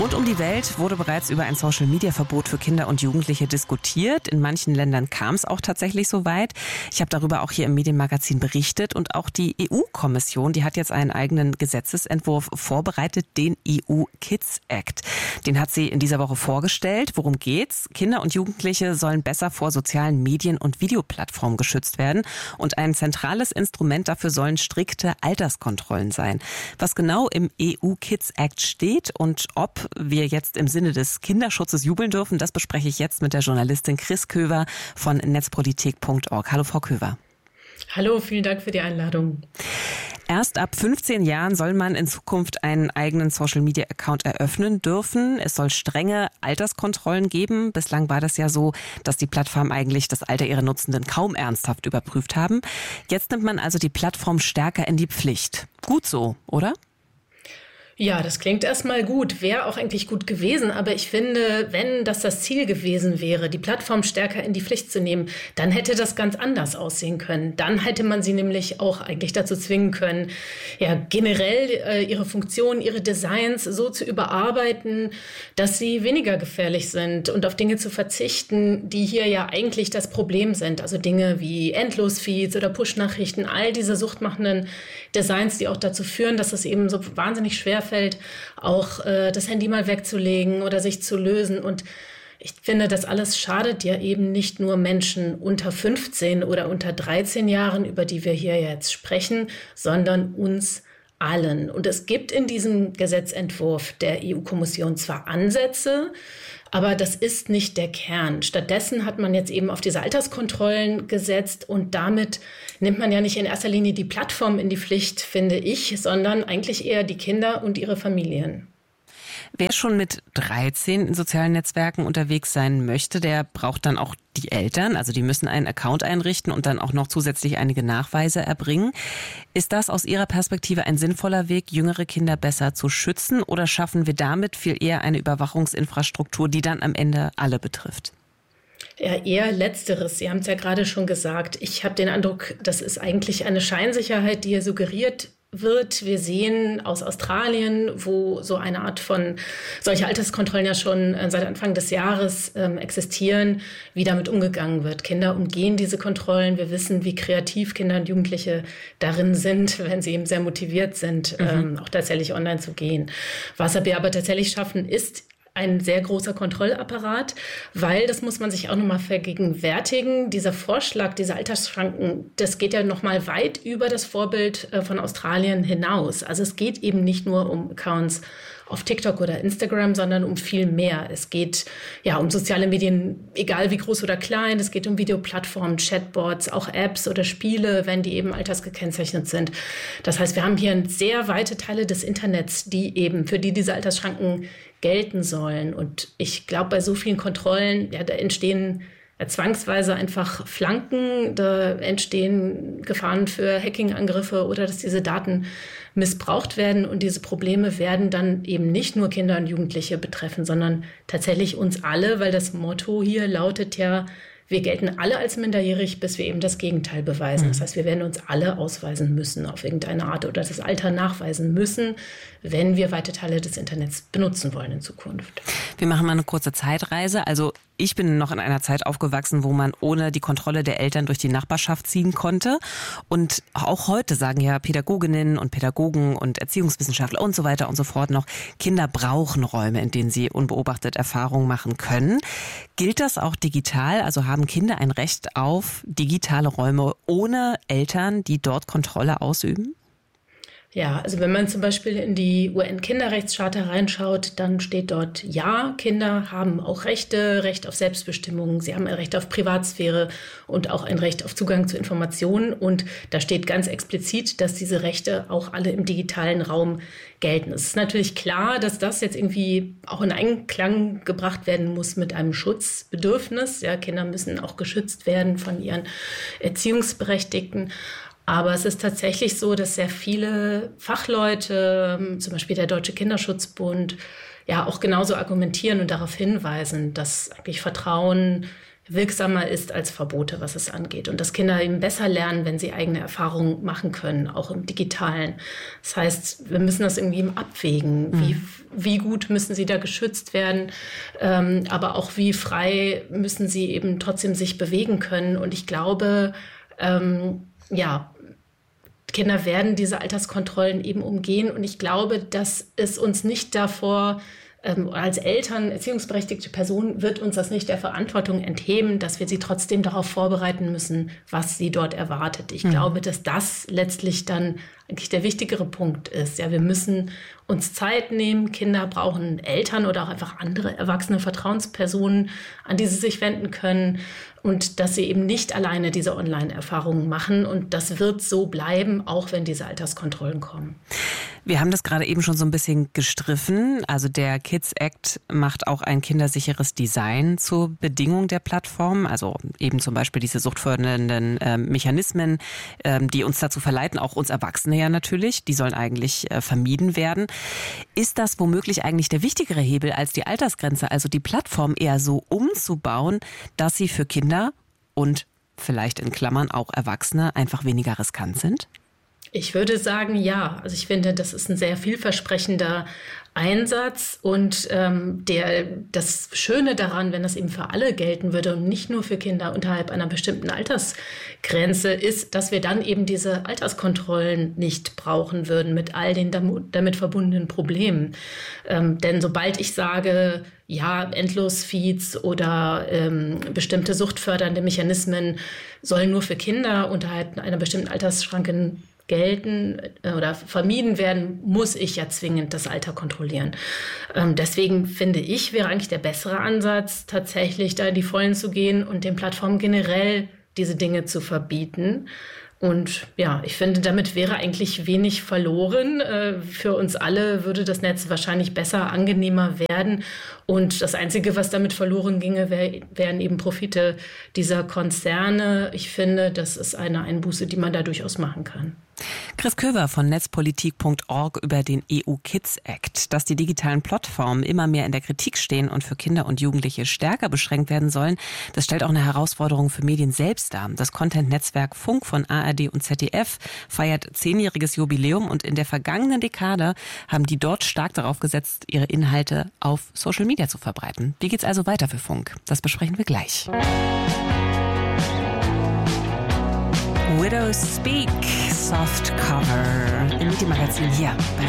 Rund um die Welt wurde bereits über ein Social-Media-Verbot für Kinder und Jugendliche diskutiert. In manchen Ländern kam es auch tatsächlich so weit. Ich habe darüber auch hier im Medienmagazin berichtet. Und auch die EU-Kommission, die hat jetzt einen eigenen Gesetzesentwurf vorbereitet, den EU Kids Act. Den hat sie in dieser Woche vorgestellt. Worum geht's? Kinder und Jugendliche sollen besser vor sozialen Medien und Videoplattformen geschützt werden. Und ein zentrales Instrument dafür sollen strikte Alterskontrollen sein. Was genau im EU Kids Act steht und ob wir jetzt im Sinne des Kinderschutzes jubeln dürfen, das bespreche ich jetzt mit der Journalistin Chris Köver von netzpolitik.org. Hallo, Frau Köver. Hallo, vielen Dank für die Einladung. Erst ab 15 Jahren soll man in Zukunft einen eigenen Social-Media-Account eröffnen dürfen. Es soll strenge Alterskontrollen geben. Bislang war das ja so, dass die Plattformen eigentlich das Alter ihrer Nutzenden kaum ernsthaft überprüft haben. Jetzt nimmt man also die Plattform stärker in die Pflicht. Gut so, oder? Ja, das klingt erstmal gut, wäre auch eigentlich gut gewesen. Aber ich finde, wenn das Ziel gewesen wäre, die Plattform stärker in die Pflicht zu nehmen, dann hätte das ganz anders aussehen können. Dann hätte man sie nämlich auch eigentlich dazu zwingen können, ja, generell ihre Funktionen, ihre Designs so zu überarbeiten, dass sie weniger gefährlich sind und auf Dinge zu verzichten, die hier ja eigentlich das Problem sind. Also Dinge wie Endlosfeeds oder Push-Nachrichten, all diese suchtmachenden Designs, die auch dazu führen, dass es eben so wahnsinnig schwer fällt, auch das Handy mal wegzulegen oder sich zu lösen. Und ich finde, das alles schadet ja eben nicht nur Menschen unter 15 oder unter 13 Jahren, über die wir hier jetzt sprechen, sondern uns allen. Und es gibt in diesem Gesetzentwurf der EU-Kommission zwar Ansätze, aber das ist nicht der Kern. Stattdessen hat man jetzt eben auf diese Alterskontrollen gesetzt und damit nimmt man ja nicht in erster Linie die Plattform in die Pflicht, finde ich, sondern eigentlich eher die Kinder und ihre Familien. Wer schon mit 13 in sozialen Netzwerken unterwegs sein möchte, der braucht dann auch die Eltern. Also die müssen einen Account einrichten und dann auch noch zusätzlich einige Nachweise erbringen. Ist das aus Ihrer Perspektive ein sinnvoller Weg, jüngere Kinder besser zu schützen? Oder schaffen wir damit viel eher eine Überwachungsinfrastruktur, die dann am Ende alle betrifft? Ja, eher Letzteres. Sie haben es ja gerade schon gesagt. Ich habe den Eindruck, das ist eigentlich eine Scheinsicherheit, die hier suggeriert wird. Wir sehen aus Australien, wo so eine Art von solche Alterskontrollen ja schon seit Anfang des Jahres existieren, wie damit umgegangen wird. Kinder umgehen diese Kontrollen. Wir wissen, wie kreativ Kinder und Jugendliche darin sind, wenn sie eben sehr motiviert sind, auch tatsächlich online zu gehen. Was wir aber tatsächlich schaffen, ist ein sehr großer Kontrollapparat, weil, das muss man sich auch nochmal vergegenwärtigen, dieser Vorschlag, diese Altersschranken, das geht ja nochmal weit über das Vorbild von Australien hinaus. Also es geht eben nicht nur um Accounts auf TikTok oder Instagram, sondern um viel mehr. Es geht ja um soziale Medien, egal wie groß oder klein. Es geht um Videoplattformen, Chatbots, auch Apps oder Spiele, wenn die eben altersgekennzeichnet sind. Das heißt, wir haben hier sehr weite Teile des Internets, für die diese Altersschranken gelten sollen. Und ich glaube, bei so vielen Kontrollen, ja, da entstehen zwangsweise einfach Flanken, da entstehen Gefahren für Hacking-Angriffe oder dass diese Daten missbraucht werden. Und diese Probleme werden dann eben nicht nur Kinder und Jugendliche betreffen, sondern tatsächlich uns alle, weil das Motto hier lautet ja, wir gelten alle als minderjährig, bis wir eben das Gegenteil beweisen. Das heißt, wir werden uns alle ausweisen müssen auf irgendeine Art oder das Alter nachweisen müssen, wenn wir weite Teile des Internets benutzen wollen in Zukunft. Wir machen mal eine kurze Zeitreise. Also ich bin noch in einer Zeit aufgewachsen, wo man ohne die Kontrolle der Eltern durch die Nachbarschaft ziehen konnte. Und auch heute sagen ja Pädagoginnen und Pädagogen und Erziehungswissenschaftler und so weiter und so fort noch, Kinder brauchen Räume, in denen sie unbeobachtet Erfahrungen machen können. Gilt das auch digital? Also haben Kinder ein Recht auf digitale Räume ohne Eltern, die dort Kontrolle ausüben? Ja, also wenn man zum Beispiel in die UN-Kinderrechtscharta reinschaut, dann steht dort, ja, Kinder haben auch Rechte, Recht auf Selbstbestimmung, sie haben ein Recht auf Privatsphäre und auch ein Recht auf Zugang zu Informationen. Und da steht ganz explizit, dass diese Rechte auch alle im digitalen Raum gelten. Es ist natürlich klar, dass das jetzt irgendwie auch in Einklang gebracht werden muss mit einem Schutzbedürfnis. Ja, Kinder müssen auch geschützt werden von ihren Erziehungsberechtigten. Aber es ist tatsächlich so, dass sehr viele Fachleute, zum Beispiel der Deutsche Kinderschutzbund, ja auch genauso argumentieren und darauf hinweisen, dass eigentlich Vertrauen wirksamer ist als Verbote, was es angeht. Und dass Kinder eben besser lernen, wenn sie eigene Erfahrungen machen können, auch im Digitalen. Das heißt, wir müssen das irgendwie abwägen. Wie gut müssen sie da geschützt werden, aber auch wie frei müssen sie eben trotzdem sich bewegen können. Und ich glaube, Kinder werden diese Alterskontrollen eben umgehen. Und ich glaube, dass es uns nicht davor als Eltern, erziehungsberechtigte Personen, wird uns das nicht der Verantwortung entheben, dass wir sie trotzdem darauf vorbereiten müssen, was sie dort erwartet. Ich glaube, dass das letztlich dann eigentlich der wichtigere Punkt ist. Ja, wir müssen uns Zeit nehmen. Kinder brauchen Eltern oder auch einfach andere erwachsene Vertrauenspersonen, an die sie sich wenden können. Und dass sie eben nicht alleine diese Online-Erfahrungen machen. Und das wird so bleiben, auch wenn diese Alterskontrollen kommen. Wir haben das gerade eben schon so ein bisschen gestriffen. Also der Kids Act macht auch ein kindersicheres Design zur Bedingung der Plattform. Also eben zum Beispiel diese suchtfördernden Mechanismen, die uns dazu verleiten, auch uns Erwachsene ja natürlich, die sollen eigentlich vermieden werden. Ist das womöglich eigentlich der wichtigere Hebel als die Altersgrenze? Also die Plattform eher so umzubauen, dass sie für Kinder und vielleicht in Klammern auch Erwachsene einfach weniger riskant sind? Ich würde sagen, ja. Also ich finde, das ist ein sehr vielversprechender Einsatz und das Schöne daran, wenn das eben für alle gelten würde und nicht nur für Kinder unterhalb einer bestimmten Altersgrenze, ist, dass wir dann eben diese Alterskontrollen nicht brauchen würden mit all den damit verbundenen Problemen. Denn sobald ich sage, ja, Endlosfeeds oder bestimmte suchtfördernde Mechanismen sollen nur für Kinder unterhalb einer bestimmten Altersschranke gelten oder vermieden werden, muss ich ja zwingend das Alter kontrollieren. Deswegen finde ich, wäre eigentlich der bessere Ansatz, tatsächlich da in die Vollen zu gehen und den Plattformen generell diese Dinge zu verbieten. Und ja, ich finde, damit wäre eigentlich wenig verloren. Für uns alle würde das Netz wahrscheinlich besser, angenehmer werden. Und das Einzige, was damit verloren ginge, wären eben Profite dieser Konzerne. Ich finde, das ist eine Einbuße, die man da durchaus machen kann. Chris Köver von netzpolitik.org über den EU Kids Act. Dass die digitalen Plattformen immer mehr in der Kritik stehen und für Kinder und Jugendliche stärker beschränkt werden sollen, das stellt auch eine Herausforderung für Medien selbst dar. Das Content-Netzwerk Funk von ARD und ZDF feiert 10-jähriges Jubiläum und in der vergangenen Dekade haben die dort stark darauf gesetzt, ihre Inhalte auf Social Media zu verbreiten. Wie geht's also weiter für Funk? Das besprechen wir gleich. Widows Speak, Soft Cover im Medienmagazin hier bei